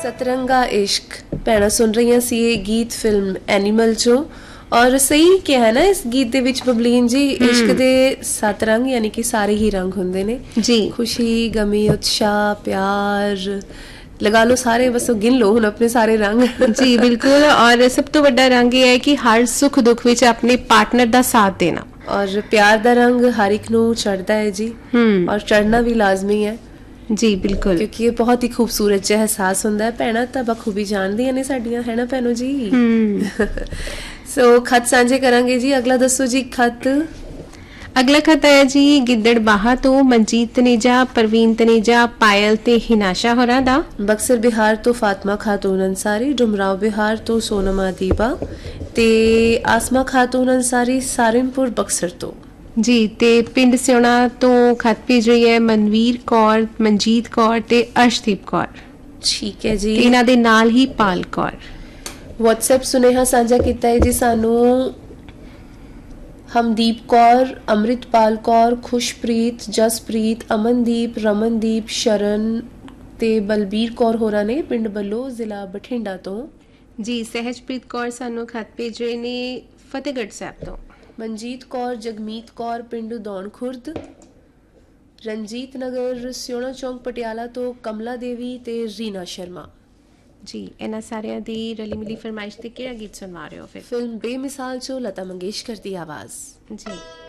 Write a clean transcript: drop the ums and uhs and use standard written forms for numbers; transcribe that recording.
सतरंगा इश्क भैणा सुन रही सी ये गीत फिल्म एनिमल चो और सही किया है ना इस गीत दे विच बबलीन जी इश्क दे 7 रंग यानी कि सारे ही रंग हुंदे ने जी खुशी गमी उत्साह प्यार लगा लो सारे बस गिन लो हुन अपने सारे रंग जी बिल्कुल और सब तो बड़ा रंग ये है कि हर सुख दुख विच अपने पार्टनर दा साथ देना और प्यार दा रंग हर एक नू चढ़दा है जी और चढ़ना भी लाजमी है जी बिल्कुल क्योंकि ये बहुत ही खूबसूरत जिहा एहसास हुंदा है भैणा तां बखूबी जानदियां ने साडियां है ना भैनो जी सो खत सांझे करांगे जी अगला दसो जी खत अगला खत है जी गिद्दड़ बाहा तो मनजीत तनेजा परवीन तनेजा पायल ते हिनाशा होरा दा बक्सर बिहार तो फातिमा खातून अंसारी डुमराव बिहार तो सोनम अदीबा ते आसमा खातून अंसारी सारिमपुर बक्सर तो जी ते पिंड सियोना तो खत भेज रही है मनवीर कौर मनजीत कौर ते अर्शदीप कौर ठीक है जी इन्हां दे नाल ही पाल कौर व्हाट्सएप सुनेहा साझा किया है जी सानू हमदीप कौर अमृतपाल कौर खुशप्रीत जसप्रीत अमनदीप रमनदीप शरण ते बलबीर कौर होरा ने पिंड बल्लो जिला बठिंडा तो जी सहजप्रीत कौर सानू खत भेज रहे ने फतेहगढ़ साहब तो मनजीत कौर जगमीत कौर पिंड दौण खुर्द रंजीत नगर सियोना चौंक पटियाला तो कमला देवी ते रीना शर्मा जी इन्हां सारियां दी रली मिली फरमाइश ते केड़ा गीत सुनवा रहे हो फिर फिल्म बेमिसाल चो लता मंगेशकर दी आवाज जी